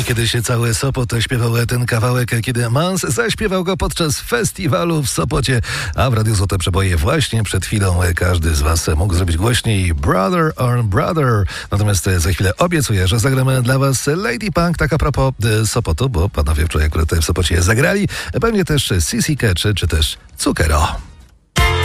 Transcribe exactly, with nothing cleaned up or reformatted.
kiedy się cały Sopot śpiewał ten kawałek, kiedy Mans zaśpiewał go podczas festiwalu w Sopocie, a w Radiu Złote Przeboje właśnie przed chwilą każdy z was mógł zrobić głośniej Brother on Brother. Natomiast za chwilę obiecuję, że zagramy dla was Lady Punk, tak a propos Sopotu, bo panowie wczoraj akurat w Sopocie zagrali, pewnie też C C Catch, czy też Cukero.